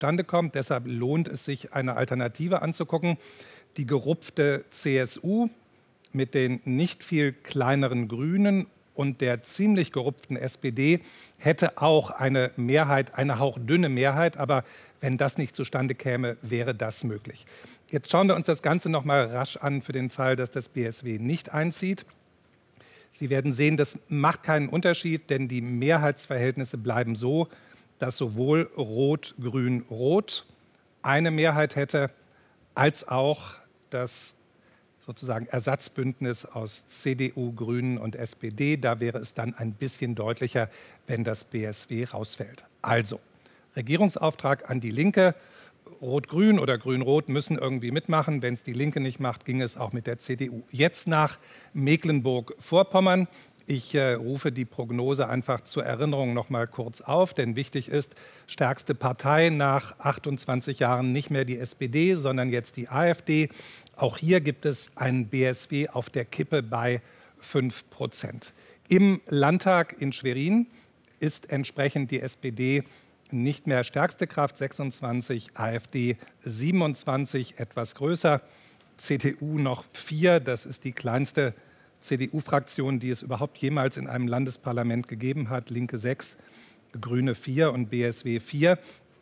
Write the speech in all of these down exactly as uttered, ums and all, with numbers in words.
zustande kommt. Deshalb lohnt es sich, eine Alternative anzugucken. Die gerupfte C S U mit den nicht viel kleineren Grünen und der ziemlich gerupften S P D hätte auch eine Mehrheit, eine hauchdünne Mehrheit. Aber wenn das nicht zustande käme, wäre das möglich. Jetzt schauen wir uns das Ganze noch mal rasch an für den Fall, dass das B S W nicht einzieht. Sie werden sehen, das macht keinen Unterschied, denn die Mehrheitsverhältnisse bleiben so, dass sowohl Rot, Grün, Rot eine Mehrheit hätte, als auch das sozusagen Ersatzbündnis aus C D U, Grünen und S P D. Da wäre es dann ein bisschen deutlicher, wenn das B S W rausfällt. Also, Regierungsauftrag an die Linke. Rot-Grün oder Grün-Rot müssen irgendwie mitmachen. Wenn es die Linke nicht macht, ging es auch mit der C D U. Jetzt nach Mecklenburg-Vorpommern. Ich äh, rufe die Prognose einfach zur Erinnerung noch mal kurz auf, denn wichtig ist, stärkste Partei nach achtundzwanzig Jahren nicht mehr die S P D, sondern jetzt die AfD. Auch hier gibt es einen B S W auf der Kippe bei fünf Prozent. Im Landtag in Schwerin ist entsprechend die S P D nicht mehr stärkste Kraft, sechsundzwanzig, AfD siebenundzwanzig, etwas größer, C D U noch vier, das ist die kleinste C D U-Fraktion, die es überhaupt jemals in einem Landesparlament gegeben hat, Linke sechs, Grüne vier und B S W vier.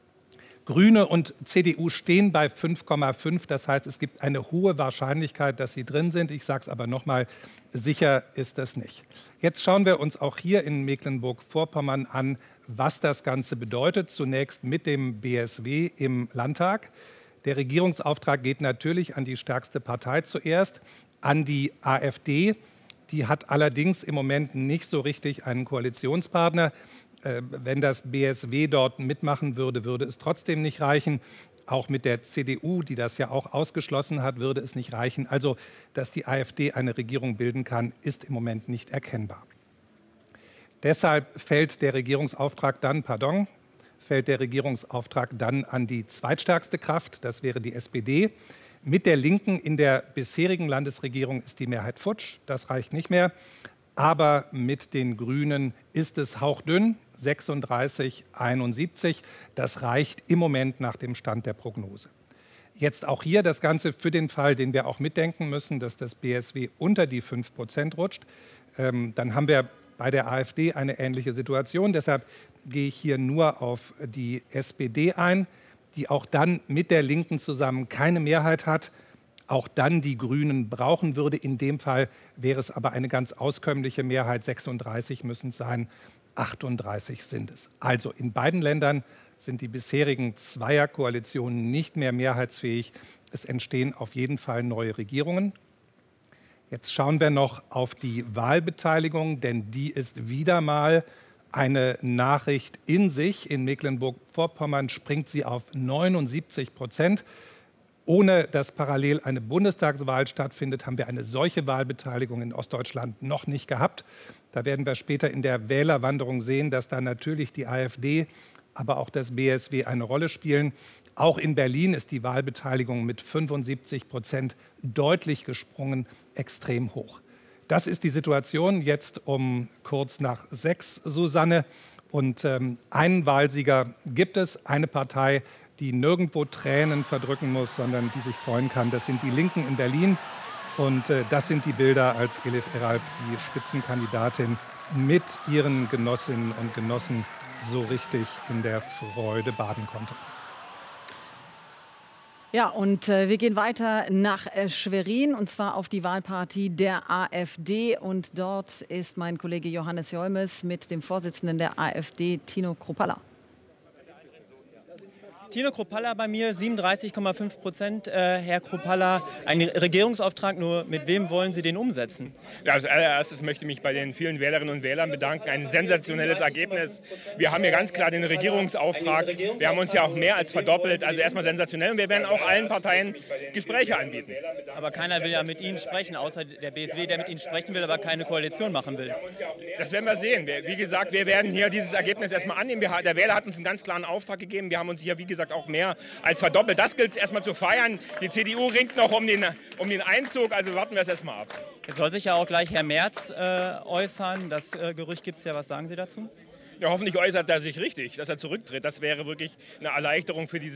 Grüne und C D U stehen bei fünf Komma fünf, das heißt, es gibt eine hohe Wahrscheinlichkeit, dass sie drin sind. Ich sage es aber noch mal, sicher ist das nicht. Jetzt schauen wir uns auch hier in Mecklenburg-Vorpommern an, was das Ganze bedeutet. Zunächst mit dem B S W im Landtag. Der Regierungsauftrag geht natürlich an die stärkste Partei zuerst, an die AfD. Die hat allerdings im Moment nicht so richtig einen Koalitionspartner. Äh, wenn das B S W dort mitmachen würde, würde es trotzdem nicht reichen. Auch mit der C D U, die das ja auch ausgeschlossen hat, würde es nicht reichen. Also, dass die AfD eine Regierung bilden kann, ist im Moment nicht erkennbar. Deshalb fällt der Regierungsauftrag dann, pardon, fällt der Regierungsauftrag dann an die zweitstärkste Kraft, das wäre die S P D. Mit der Linken in der bisherigen Landesregierung ist die Mehrheit futsch, das reicht nicht mehr. Aber mit den Grünen ist es hauchdünn, sechsunddreißig, einundsiebzig. Das reicht im Moment nach dem Stand der Prognose. Jetzt auch hier das Ganze für den Fall, den wir auch mitdenken müssen, dass das B S W unter die fünf Prozent rutscht. Ähm, dann haben wir bei der AfD eine ähnliche Situation. Deshalb gehe ich hier nur auf die S P D ein, die auch dann mit der Linken zusammen keine Mehrheit hat, auch dann die Grünen brauchen würde. In dem Fall wäre es aber eine ganz auskömmliche Mehrheit. sechsunddreißig müssen es sein, achtunddreißig sind es. Also in beiden Ländern sind die bisherigen Zweierkoalitionen nicht mehr mehrheitsfähig. Es entstehen auf jeden Fall neue Regierungen. Jetzt schauen wir noch auf die Wahlbeteiligung, denn die ist wieder mal eine Nachricht in sich. In Mecklenburg-Vorpommern springt sie auf neunundsiebzig Prozent. Ohne dass parallel eine Bundestagswahl stattfindet, haben wir eine solche Wahlbeteiligung in Ostdeutschland noch nicht gehabt. Da werden wir später in der Wählerwanderung sehen, dass da natürlich die AfD, aber auch das B S W eine Rolle spielen. Auch in Berlin ist die Wahlbeteiligung mit fünfundsiebzig Prozent deutlich gesprungen, extrem hoch. Das ist die Situation jetzt um kurz nach sechs, Susanne. Und ähm, einen Wahlsieger gibt es, eine Partei, die nirgendwo Tränen verdrücken muss, sondern die sich freuen kann. Das sind die Linken in Berlin. Und äh, das sind die Bilder, als Elif Eralp, die Spitzenkandidatin, mit ihren Genossinnen und Genossen so richtig in der Freude baden konnte. Ja, und äh, wir gehen weiter nach äh, Schwerin, und zwar auf die Wahlparty der AfD. Und dort ist mein Kollege Johannes Jolmes mit dem Vorsitzenden der AfD, Tino Kruppalla. Tino Kruppalla bei mir, siebenunddreißig Komma fünf Prozent. Äh, Herr Kruppalla, ein Regierungsauftrag, nur mit wem wollen Sie den umsetzen? Ja, als allererstes möchte ich mich bei den vielen Wählerinnen und Wählern bedanken. Ein sensationelles Ergebnis. Wir haben hier ganz klar den Regierungsauftrag. Wir haben uns ja auch mehr als verdoppelt. Also erstmal sensationell. Und wir werden auch allen Parteien Gespräche anbieten. Aber keiner will ja mit Ihnen sprechen, außer der B S W, der mit Ihnen sprechen will, aber keine Koalition machen will. Das werden wir sehen. Wie gesagt, wir werden hier dieses Ergebnis erstmal annehmen. Der Wähler hat uns einen ganz klaren Auftrag gegeben. Wir haben uns hier, wie gesagt, auch mehr als verdoppelt. Das gilt es erstmal zu feiern. Die C D U ringt noch um den, um den Einzug, also warten wir es erstmal ab. Jetzt soll sich ja auch gleich Herr Merz äh, äußern. Das äh, Gerücht gibt es ja. Was sagen Sie dazu? Ja, hoffentlich äußert er sich richtig, dass er zurücktritt. Das wäre wirklich eine Erleichterung für dieses